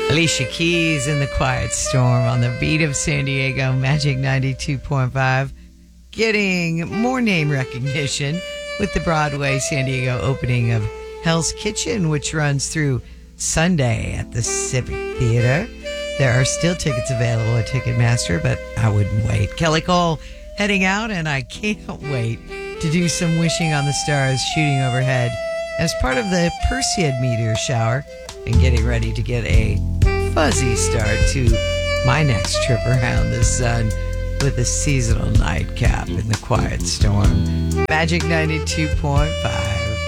Alicia Keys in The Quiet Storm on the beat of San Diego, Magic 92.5, getting more name recognition with the Broadway San Diego opening of Hell's Kitchen, which runs through Sunday at the Civic Theater. There are still tickets available at Ticketmaster, but I wouldn't wait. Kelly Cole heading out, and I can't wait to do some wishing on the stars shooting overhead as part of the Perseid meteor shower and getting ready to get a fuzzy start to my next trip around the sun with a seasonal nightcap in The Quiet Storm. Magic 92.5.